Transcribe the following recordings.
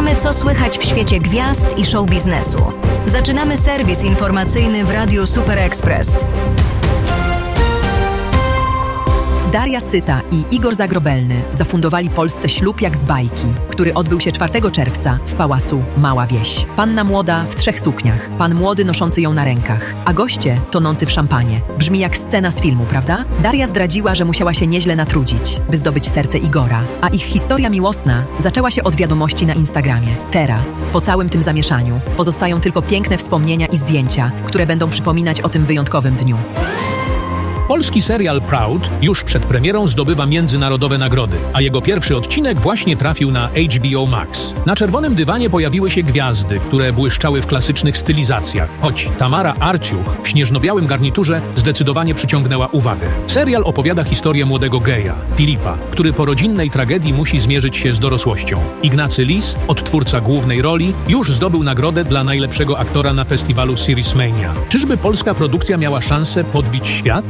Wiemy, co słychać w świecie gwiazd i show biznesu. Zaczynamy serwis informacyjny w Radiu Super Express. Daria Syta i Igor Zagrobelny zafundowali Polsce ślub jak z bajki, który odbył się 4 czerwca w pałacu Mała Wieś. Panna młoda w 3 sukniach, pan młody noszący ją na rękach, a goście tonący w szampanie. Brzmi jak scena z filmu, prawda? Daria zdradziła, że musiała się nieźle natrudzić, by zdobyć serce Igora, a ich historia miłosna zaczęła się od wiadomości na Instagramie. Teraz, po całym tym zamieszaniu, pozostają tylko piękne wspomnienia i zdjęcia, które będą przypominać o tym wyjątkowym dniu. Polski serial Proud już przed premierą zdobywa międzynarodowe nagrody, a jego pierwszy odcinek właśnie trafił na HBO Max. Na czerwonym dywanie pojawiły się gwiazdy, które błyszczały w klasycznych stylizacjach, choć Tamara Arciuch w śnieżno-białym garniturze zdecydowanie przyciągnęła uwagę. Serial opowiada historię młodego geja, Filipa, który po rodzinnej tragedii musi zmierzyć się z dorosłością. Ignacy Lis, odtwórca głównej roli, już zdobył nagrodę dla najlepszego aktora na festiwalu Series Mania. Czyżby polska produkcja miała szansę podbić świat?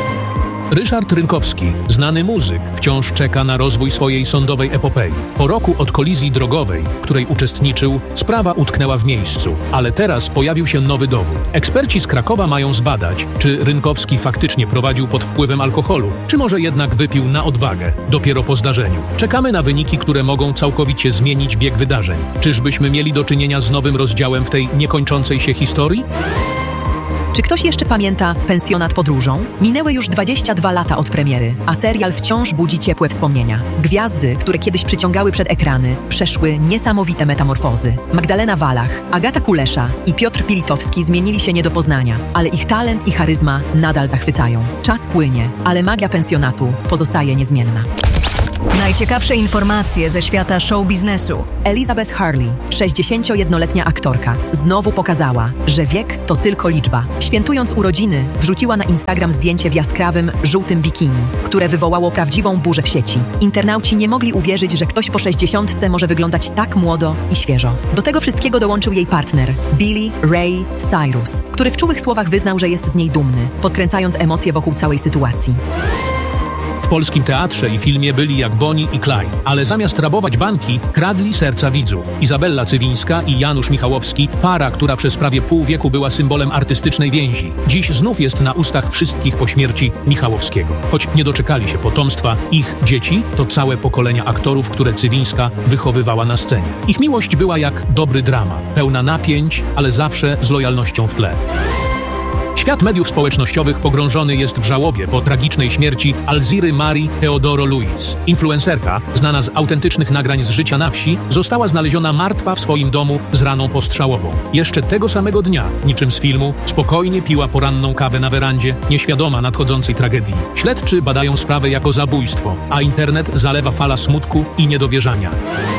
Ryszard Rynkowski, znany muzyk, wciąż czeka na rozwój swojej sądowej epopei. Po roku od kolizji drogowej, w której uczestniczył, sprawa utknęła w miejscu, ale teraz pojawił się nowy dowód. Eksperci z Krakowa mają zbadać, czy Rynkowski faktycznie prowadził pod wpływem alkoholu, czy może jednak wypił na odwagę, dopiero po zdarzeniu. Czekamy na wyniki, które mogą całkowicie zmienić bieg wydarzeń. Czyżbyśmy mieli do czynienia z nowym rozdziałem w tej niekończącej się historii? Czy ktoś jeszcze pamięta Pensjonat podróżą? Minęły już 22 lata od premiery, a serial wciąż budzi ciepłe wspomnienia. Gwiazdy, które kiedyś przyciągały przed ekrany, przeszły niesamowite metamorfozy. Magdalena Wallach, Agata Kulesza i Piotr Pilitowski zmienili się nie do poznania, ale ich talent i charyzma nadal zachwycają. Czas płynie, ale magia pensjonatu pozostaje niezmienna. Najciekawsze informacje ze świata show biznesu. Elizabeth Hurley, 61-letnia aktorka, znowu pokazała, że wiek to tylko liczba. Świętując urodziny, wrzuciła na Instagram zdjęcie w jaskrawym, żółtym bikini, które wywołało prawdziwą burzę w sieci. Internauci nie mogli uwierzyć, że ktoś po 60 może wyglądać tak młodo i świeżo. Do tego wszystkiego dołączył jej partner, Billy Ray Cyrus, który w czułych słowach wyznał, że jest z niej dumny, podkręcając emocje wokół całej sytuacji. W polskim teatrze i filmie byli jak Bonnie i Clyde, ale zamiast rabować banki, kradli serca widzów. Izabella Cywińska i Janusz Michałowski, para, która przez prawie pół wieku była symbolem artystycznej więzi. Dziś znów jest na ustach wszystkich po śmierci Michałowskiego. Choć nie doczekali się potomstwa, ich dzieci to całe pokolenia aktorów, które Cywińska wychowywała na scenie. Ich miłość była jak dobry dramat, pełna napięć, ale zawsze z lojalnością w tle. Świat mediów społecznościowych pogrążony jest w żałobie po tragicznej śmierci Alziry Marii Teodoro Luiz. Influencerka, znana z autentycznych nagrań z życia na wsi, została znaleziona martwa w swoim domu z raną postrzałową. Jeszcze tego samego dnia, niczym z filmu, spokojnie piła poranną kawę na werandzie, nieświadoma nadchodzącej tragedii. Śledczy badają sprawę jako zabójstwo, a internet zalewa fala smutku i niedowierzania.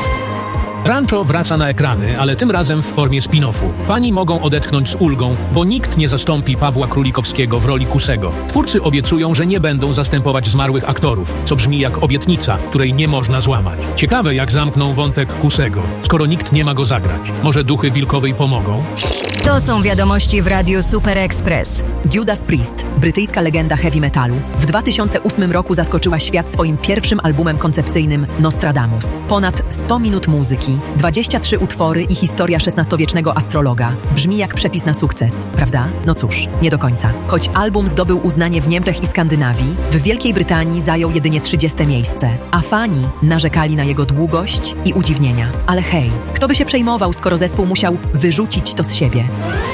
Rancho wraca na ekrany, ale tym razem w formie spin-offu. Fani mogą odetchnąć z ulgą, bo nikt nie zastąpi Pawła Królikowskiego w roli Kusego. Twórcy obiecują, że nie będą zastępować zmarłych aktorów, co brzmi jak obietnica, której nie można złamać. Ciekawe, jak zamkną wątek Kusego, skoro nikt nie ma go zagrać. Może duchy Wilkowej pomogą? To są wiadomości w Radiu Super Express. Judas Priest, brytyjska legenda heavy metalu, w 2008 roku zaskoczyła świat swoim pierwszym albumem koncepcyjnym Nostradamus. Ponad 100 minut muzyki, 23 utwory i historia XVI-wiecznego astrologa. Brzmi jak przepis na sukces, prawda? No cóż, nie do końca. Choć album zdobył uznanie w Niemczech i Skandynawii, w Wielkiej Brytanii zajął jedynie 30 miejsce, a fani narzekali na jego długość i udziwnienia. Ale hej, kto by się przejmował, skoro zespół musiał wyrzucić to z siebie?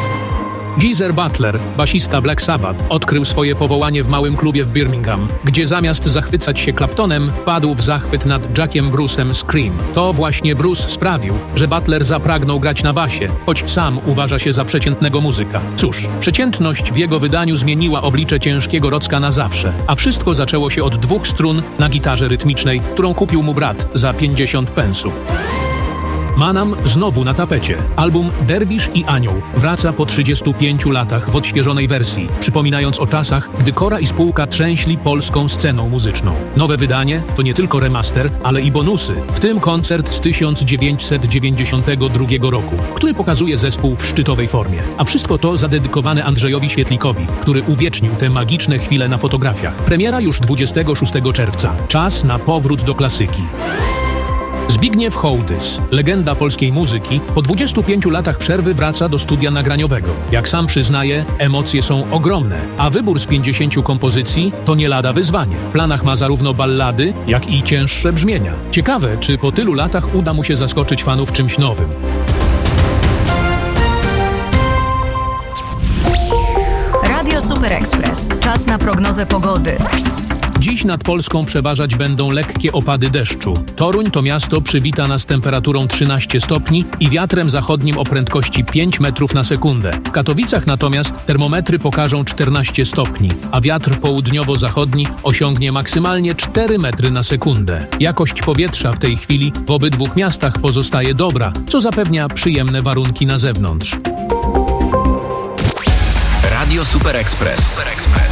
Geezer Butler, basista Black Sabbath, odkrył swoje powołanie w małym klubie w Birmingham, gdzie zamiast zachwycać się Claptonem, wpadł w zachwyt nad Jackiem Bruce'em Scream. To właśnie Bruce sprawił, że Butler zapragnął grać na basie, choć sam uważa się za przeciętnego muzyka. Cóż, przeciętność w jego wydaniu zmieniła oblicze ciężkiego rocka na zawsze, a wszystko zaczęło się od 2 strun na gitarze rytmicznej, którą kupił mu brat za 50 pensów. Manam znowu na tapecie. Album Derwisz i Anioł wraca po 35 latach w odświeżonej wersji, przypominając o czasach, gdy Kora i spółka trzęśli polską sceną muzyczną. Nowe wydanie to nie tylko remaster, ale i bonusy, w tym koncert z 1992 roku, który pokazuje zespół w szczytowej formie. A wszystko to zadedykowane Andrzejowi Świetlikowi, który uwiecznił te magiczne chwile na fotografiach. Premiera już 26 czerwca. Czas na powrót do klasyki. Zbigniew Hołdys, legenda polskiej muzyki, po 25 latach przerwy wraca do studia nagraniowego. Jak sam przyznaje, emocje są ogromne, a wybór z 50 kompozycji to nie lada wyzwanie. W planach ma zarówno ballady, jak i cięższe brzmienia. Ciekawe, czy po tylu latach uda mu się zaskoczyć fanów czymś nowym. Radio Super Express. Czas na prognozę pogody. Dziś nad Polską przeważać będą lekkie opady deszczu. Toruń to miasto przywita nas temperaturą 13 stopni i wiatrem zachodnim o prędkości 5 metrów na sekundę. W Katowicach natomiast termometry pokażą 14 stopni, a wiatr południowo-zachodni osiągnie maksymalnie 4 metry na sekundę. Jakość powietrza w tej chwili w obydwu miastach pozostaje dobra, co zapewnia przyjemne warunki na zewnątrz. Radio Super Express.